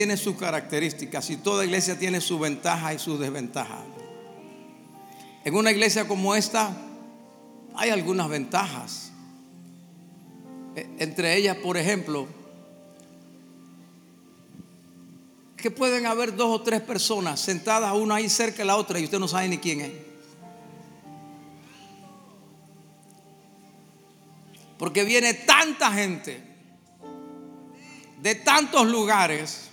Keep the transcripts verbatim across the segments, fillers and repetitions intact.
tiene sus características y toda iglesia tiene su ventaja y su desventaja. En una iglesia como esta hay algunas ventajas. Entre ellas, por ejemplo, que pueden haber dos o tres personas sentadas una ahí cerca de la otra y usted no sabe ni quién es. Porque viene tanta gente de tantos lugares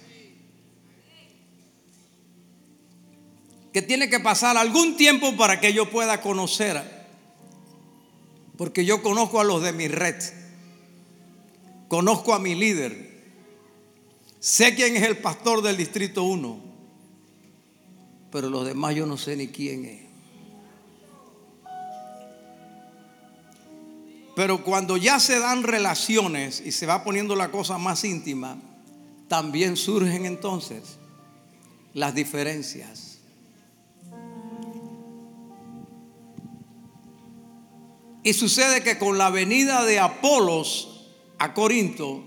que tiene que pasar algún tiempo para que yo pueda conocer, porque yo conozco a los de mi red, conozco a mi líder, sé quién es el pastor del distrito uno, pero los demás yo no sé ni quién es. Pero cuando ya se dan relaciones y se va poniendo la cosa más íntima, también surgen entonces las diferencias. Y sucede que con la venida de Apolos a Corinto,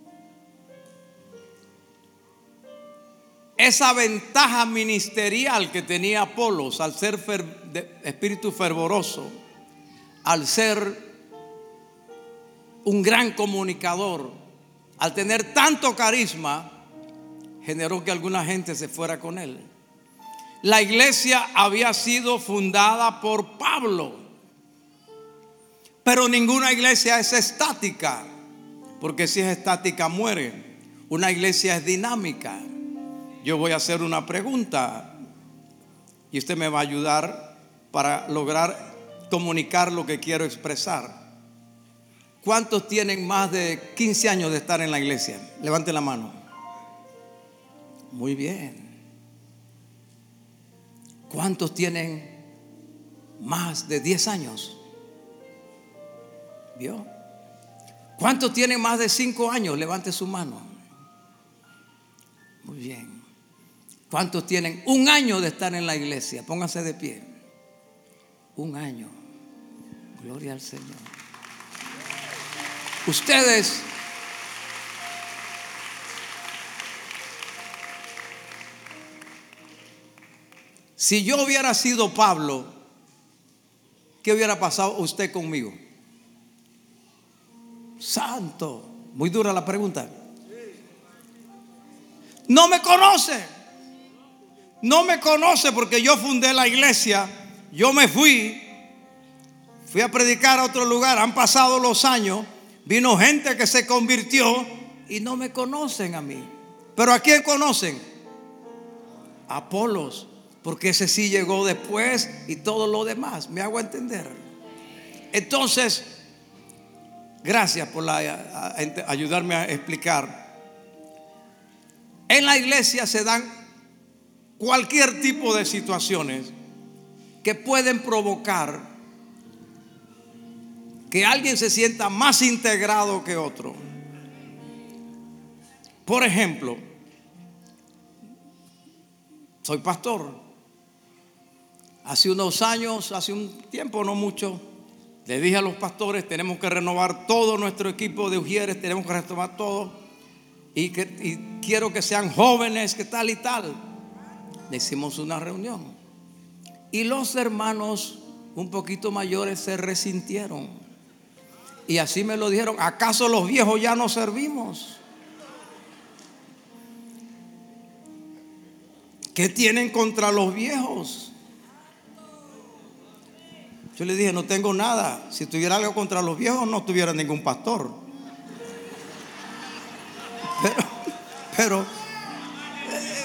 esa ventaja ministerial que tenía Apolos al ser fer, de espíritu fervoroso, al ser un gran comunicador, al tener tanto carisma, generó que alguna gente se fuera con él. La iglesia había sido fundada por Pablo, pero ninguna iglesia es estática, porque si es estática muere. Una iglesia es dinámica. Yo voy a hacer una pregunta y usted me va a ayudar para lograr comunicar lo que quiero expresar. ¿Cuántos tienen más de quince años de estar en la iglesia? Levante la mano. Muy bien. ¿Cuántos tienen más de diez años? ¿Vio? ¿Cuántos tienen más de cinco años? Levante su mano. Muy bien. ¿Cuántos tienen un año de estar en la iglesia? Pónganse de pie. Un año. Gloria al Señor. Ustedes si yo hubiera sido Pablo, ¿qué hubiera pasado usted conmigo? Santo, muy dura la pregunta. No me conoce. No me conoce porque yo fundé la iglesia. Yo me fui. Fui a predicar a otro lugar. Han pasado los años. Vino gente que se convirtió y no me conocen a mí. ¿Pero a quién conocen? A Apolos, porque ese sí llegó después y todo lo demás. ¿Me hago entender? Entonces, gracias por la, a, a, ayudarme a explicar. En la iglesia se dan cualquier tipo de situaciones que pueden provocar que alguien se sienta más integrado que otro. Por ejemplo, soy pastor. Hace unos años, hace un tiempo, no mucho, le dije a los pastores: tenemos que renovar todo nuestro equipo de ujieres, tenemos que renovar todo, y, que, y quiero que sean jóvenes, que tal y tal. Le hicimos una reunión y los hermanos un poquito mayores se resintieron. Y así me lo dijeron: ¿acaso los viejos ya no servimos? ¿Qué tienen contra los viejos? Yo le dije: no tengo nada. Si tuviera algo contra los viejos, no tuviera ningún pastor. Pero, pero eh,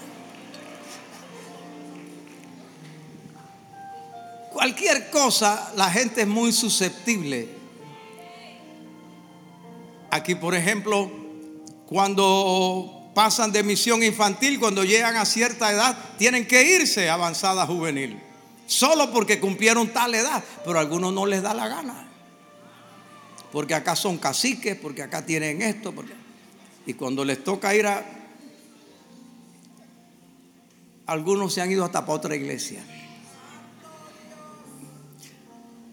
cualquier cosa, la gente es muy susceptible. Aquí, por ejemplo, cuando pasan de misión infantil, cuando llegan a cierta edad, tienen que irse a avanzada juvenil, solo porque cumplieron tal edad. Pero a algunos no les da la gana, porque acá son caciques, porque acá tienen esto, porque... y cuando les toca ir a... algunos se han ido hasta para otra iglesia.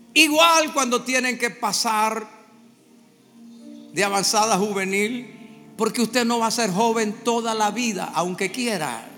Igual cuando tienen que pasar de avanzada juvenil Porque usted no va a ser joven toda la vida, aunque quiera.